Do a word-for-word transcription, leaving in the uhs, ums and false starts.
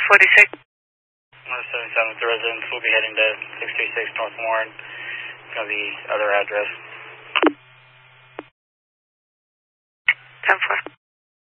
forty-six. one seventy-seven, the residents will be heading to six three six North Warren. It's going to be other address. ten four.